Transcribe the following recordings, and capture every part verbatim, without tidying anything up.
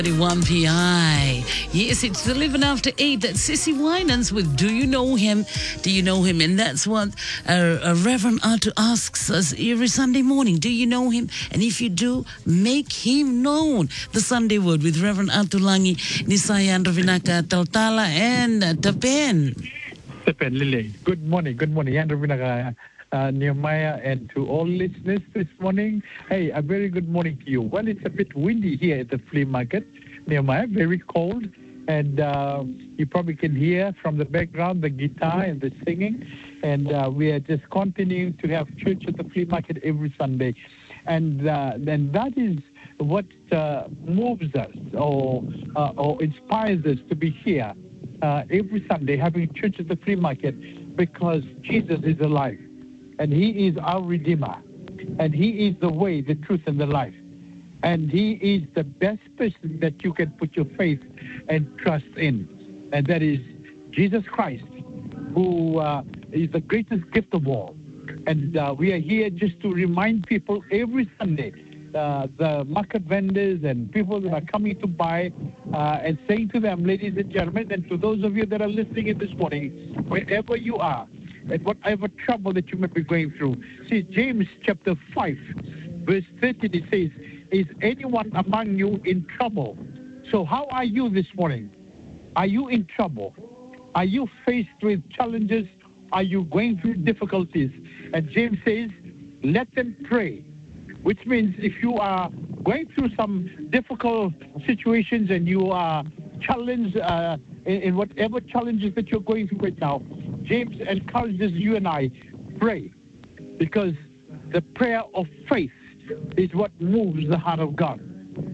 one P I. Yes, it's the Living After eight. That's Sissy Winans with Do You Know Him? Do you know him? And that's what uh, uh, Reverend Arthur asks us every Sunday morning. Do you know him? And if you do, make him known. The Sunday Word with Reverend Arthur Langi, Nisayan Ravinaka Tautala, and uh, Tapen. Tapen Lily. Good morning. Good morning. Yan Ravinaka. Uh, Nehemiah, and to all listeners this morning. Hey, a very good morning to you. Well, it's a bit windy here at the flea market, Nehemiah, very cold, and uh, you probably can hear from the background the guitar and the singing, and uh, we are just continuing to have church at the flea market every Sunday, and uh, then that is what uh, moves us or, uh, or inspires us to be here uh, every Sunday having church at the flea market, because Jesus is alive. And he is our Redeemer. And he is the way, the truth, and the life. And he is the best person that you can put your faith and trust in. And that is Jesus Christ, who uh, is the greatest gift of all. And uh, we are here just to remind people every Sunday, uh, the market vendors and people that are coming to buy, uh, and saying to them, ladies and gentlemen, and to those of you that are listening in this morning, wherever you are, and whatever trouble that you may be going through. See, James chapter five, verse thirteen, it says, is anyone among you in trouble? So how are you this morning? Are you in trouble? Are you faced with challenges? Are you going through difficulties? And James says, let them pray. Which means if you are going through some difficult situations and you are challenged uh, in, in whatever challenges that you're going through right now, James encourages you and I, pray, because the prayer of faith is what moves the heart of God.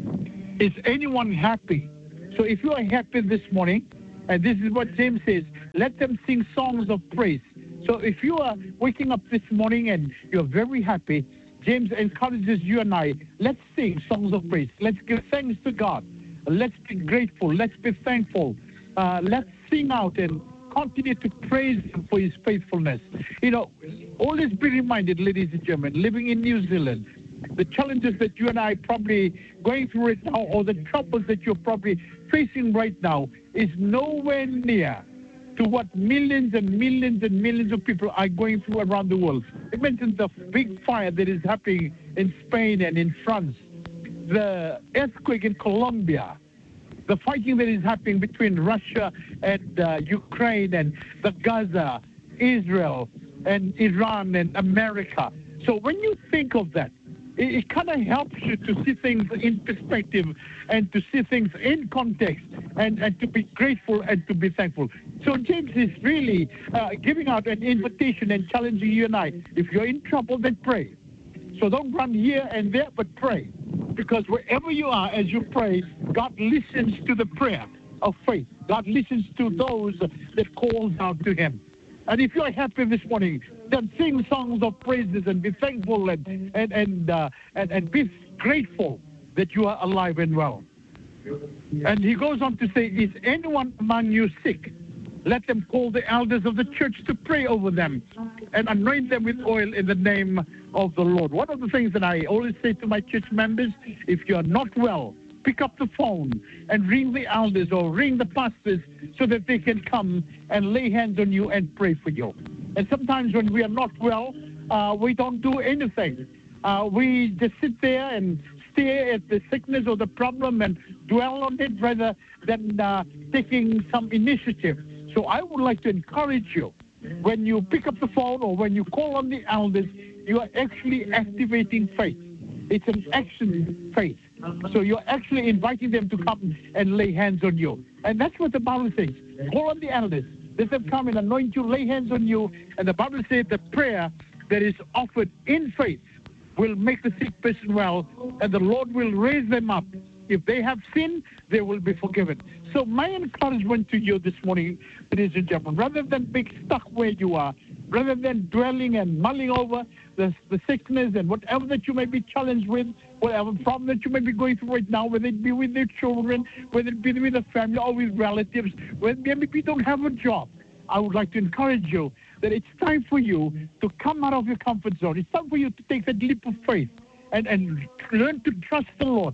Is anyone happy? So if you are happy this morning, and this is what James says, let them sing songs of praise. So if you are waking up this morning and you're very happy, James encourages you and I, let's sing songs of praise. Let's give thanks to God. Let's be grateful. Let's be thankful. Uh, let's sing out and continue to praise him for his faithfulness. You know, always be reminded, ladies and gentlemen, living in New Zealand, the challenges that you and I are probably going through right now, or the troubles that you're probably facing right now, is nowhere near to what millions and millions and millions of people are going through around the world. I mentioned the big fire that is happening in Spain and in France, the earthquake in Colombia, the fighting that is happening between Russia and uh, Ukraine, and the Gaza, Israel, and Iran, and America. So when you think of that, it, it kind of helps you to see things in perspective and to see things in context, and, and to be grateful and to be thankful. So James is really uh, giving out an invitation and challenging you and I. If you're in trouble, then pray. So don't run here and there, but pray. Because wherever you are, as you pray, God listens to the prayer of faith. God listens to those that calls out to him. And if you're happy this morning, then sing songs of praises and be thankful and and and uh, and, and be grateful that you are alive and well. And he goes on to say, is anyone among you sick? Let them call the elders of the church to pray over them and anoint them with oil in the name of the Lord. One of the things that I always say to my church members, if you're not well, pick up the phone and ring the elders or ring the pastors so that they can come and lay hands on you and pray for you. And sometimes when we are not well, uh, we don't do anything. Uh, we just sit there and stare at the sickness or the problem and dwell on it rather than uh, taking some initiative. So I would like to encourage you, when you pick up the phone or when you call on the elders, you are actually activating faith. It's an action faith. So you're actually inviting them to come and lay hands on you. And that's what the Bible says. Call on the elders. Let them come and anoint you, lay hands on you. And the Bible says the prayer that is offered in faith will make the sick person well, and the Lord will raise them up. If they have sinned, they will be forgiven. So my encouragement to you this morning, ladies and gentlemen, rather than being stuck where you are, rather than dwelling and mulling over the, the sickness and whatever that you may be challenged with, whatever problem that you may be going through right now, whether it be with your children, whether it be with a family or with relatives, whether maybe you don't have a job, I would like to encourage you that it's time for you to come out of your comfort zone. It's time for you to take that leap of faith and, and learn to trust the Lord.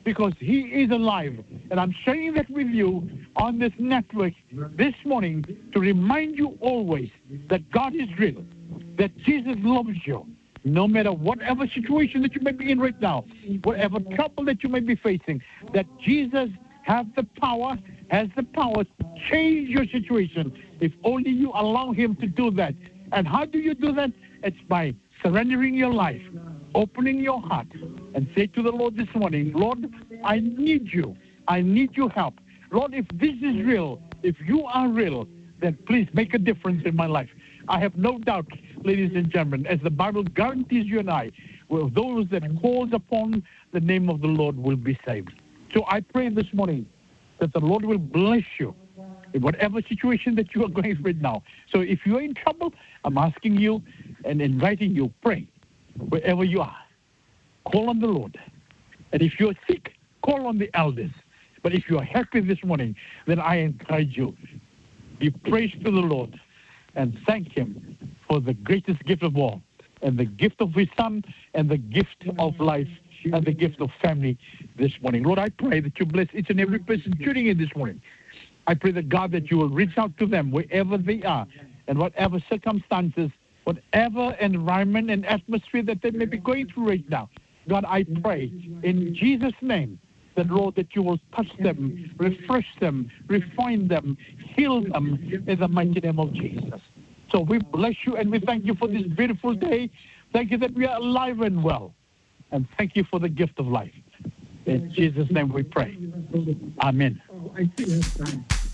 because he is alive. And I'm sharing that with you on this network this morning to remind you always that God is real, that Jesus loves you. No matter whatever situation that you may be in right now, whatever trouble that you may be facing, that Jesus has the power, has the power to change your situation if only you allow him to do that. And how do you do that? It's by surrendering your life, opening your heart, and say to the Lord this morning, Lord, I need you. I need your help. Lord, if this is real, if you are real, then please make a difference in my life. I have no doubt, ladies and gentlemen, as the Bible guarantees you and I, well, those that calls upon the name of the Lord will be saved. So I pray this morning that the Lord will bless you in whatever situation that you are going through now. So if you are in trouble, I'm asking you and inviting you, pray wherever you are. Call on the Lord. And if you're sick, call on the elders. But if you are happy this morning, then I encourage you, be praised to the Lord and thank him for the greatest gift of all, and the gift of his son, and the gift of life, and the gift of family this morning. Lord, I pray that you bless each and every person tuning in this morning. I pray that, God, that you will reach out to them wherever they are, and whatever circumstances, whatever environment and atmosphere that they may be going through right now. God, I pray in Jesus' name that, Lord, that you will touch them, refresh them, refine them, heal them in the mighty name of Jesus. So we bless you and we thank you for this beautiful day. Thank you that we are alive and well. And thank you for the gift of life. In Jesus' name we pray. Amen.